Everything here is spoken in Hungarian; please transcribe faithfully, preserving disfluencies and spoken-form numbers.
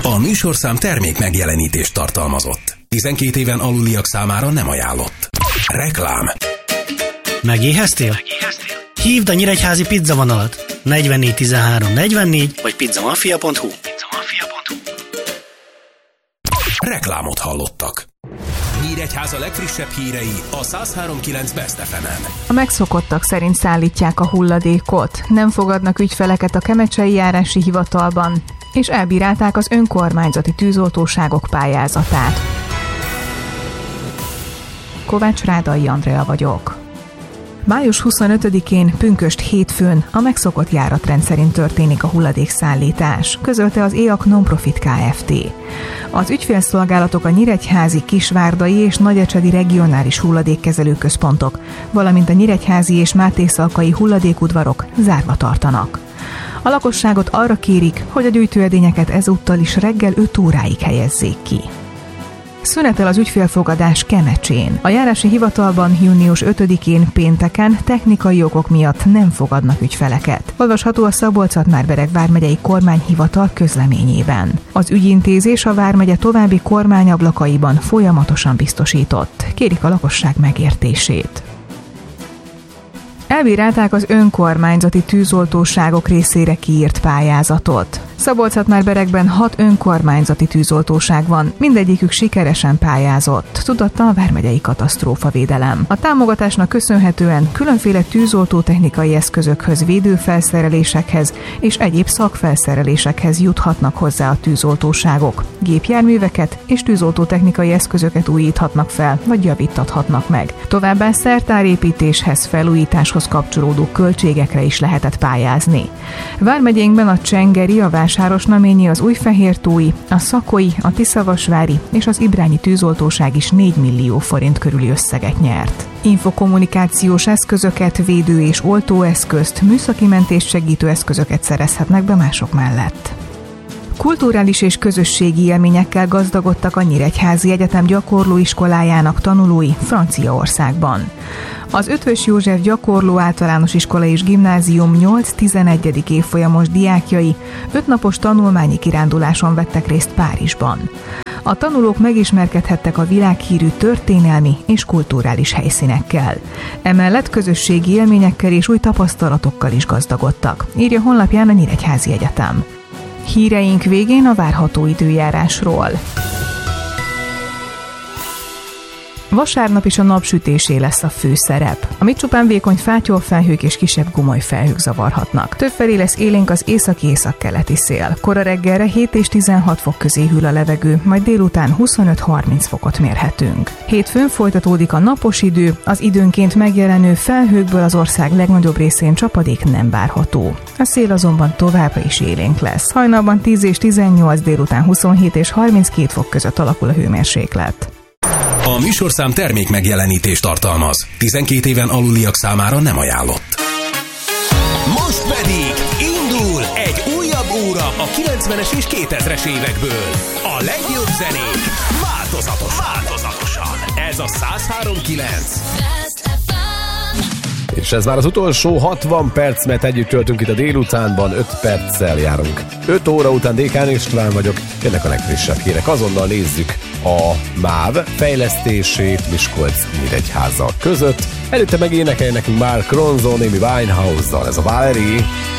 A műsorszám termék megjelenítést tartalmazott. tizenkét éven aluliak számára nem ajánlott. Reklám. Megéheztél? Megéheztél? Hívd a Nyíregyházi pizzavonalat negyvennégy tizenhárom negyvennégy vagy pizzamafia pont hu. pizzamafia pont hu. Reklámot hallottak. Nyíregyháza legfrissebb hírei a száz három kilenc Best ef emen. A megszokottak szerint szállítják a hulladékot, nem fogadnak ügyfeleket a Kemecsei Járási Hivatalban, és elbírálták az önkormányzati tűzoltóságok pályázatát. Kovács Rádai Andrea vagyok. május huszonötödikén pünkösd hétfőn a megszokott járatrend szerint történik a hulladékszállítás, közölte az é á ká Nonprofit Kft. Az ügyfélszolgálatok a nyíregyházi, kisvárdai és nagyecsedi regionális hulladékkezelő központok, valamint a nyíregyházi és mátészalkai hulladékudvarok zárva tartanak. A lakosságot arra kérik, hogy a gyűjtőedényeket ezúttal is reggel öt óráig helyezzék ki. Szünetel az ügyfélfogadás Kemecsén. A járási hivatalban június ötödikén pénteken technikai okok miatt nem fogadnak ügyfeleket. Olvasható a Szabolcs-Szatmár-Bereg vármegyei kormányhivatal közleményében. Az ügyintézés a vármegye további kormányablakaiban folyamatosan biztosított. Kérik a lakosság megértését. Elbírálták az önkormányzati tűzoltóságok részére kiírt pályázatot. Szabolcs-Szatmár-Beregben hat önkormányzati tűzoltóság van, mindegyikük sikeresen pályázott, tudatta a vármegyei katasztrófavédelem. A támogatásnak köszönhetően különféle tűzoltótechnikai eszközökhöz, védőfelszerelésekhez és egyéb szakfelszerelésekhez juthatnak hozzá a tűzoltóságok. Gépjárműveket és tűzoltótechnikai eszközöket újíthatnak fel, vagy javítathatnak meg. Továbbá szertárépítéshez, felújításhoz kapcsolódó költségekre is lehetett pályázni. Vármegyénkben a Csengeri, a Vásárosnaményi, az Újfehértói, a Szakói, a Tiszavasvári és az Ibrányi tűzoltóság is négy millió forint körüli összeget nyert. Infokommunikációs eszközöket, védő- és oltóeszközt, műszaki mentést segítő eszközöket szerezhetnek be mások mellett. Kulturális és közösségi élményekkel gazdagodtak a Nyíregyházi Egyetem gyakorlóiskolájának tanulói Franciaországban. Az Eötvös József Gyakorló Általános Iskola és Gimnázium nyolc-tizenegyedik évfolyamos diákjai ötnapos tanulmányi kiránduláson vettek részt Párizsban. A tanulók megismerkedhettek a világhírű történelmi és kulturális helyszínekkel. Emellett közösségi élményekkel és új tapasztalatokkal is gazdagodtak, írja honlapján a Nyíregyházi Egyetem. Híreink végén a várható időjárásról. Vasárnap is a napsütésé lesz a főszerep, amit csupán vékony fátyolfelhők és kisebb gumolyfelhők zavarhatnak. Többfelé lesz élénk az északi-északkeleti szél. Kora reggelre hét és tizenhat fok közé hűl a levegő, majd délután huszonöt-harminc fokot mérhetünk. Hétfőn folytatódik a napos idő, az időnként megjelenő felhőkből az ország legnagyobb részén csapadék nem várható. A szél azonban továbbra is élénk lesz. Hajnalban tíz és tizennyolc, délután huszonhét és harminckét fok között alakul a hőmérséklet. A műsorszám termék megjelenítést tartalmaz. tizenkét éven aluliak számára nem ajánlott. Most pedig indul egy újabb óra a kilencvenes és kétezres évekből. A legjobb zenék változatosan. változatosan. Ez a száz három kilenc. És ez már az utolsó hatvan perc, mert együtt töltünk itt a délutánban, öt perccel járunk. öt óra után Dékán István vagyok, jönnek a legfrissebb hírek. Azonnal nézzük a MÁV fejlesztését Miskolc-Nyíregyháza között. Előtte meg énekelj nekünk Mark Ronson, Amy Winehouse-zal, ez a Valerie.